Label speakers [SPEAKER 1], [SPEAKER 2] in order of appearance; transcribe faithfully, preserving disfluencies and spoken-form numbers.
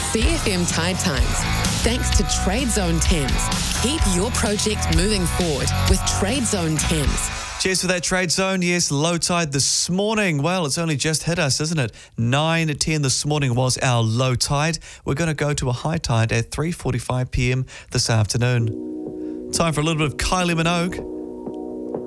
[SPEAKER 1] C F M Tide Times. Thanks to Trade Zone Thames. Keep your project moving forward with Trade Zone Thames.
[SPEAKER 2] Cheers for that, Trade Zone. Yes, low tide this morning. Well, it's only just hit us, isn't it? nine ten this morning was our low tide. We're going to go to a high tide at three forty-five p.m. this afternoon. Time for a little bit of Kylie Minogue.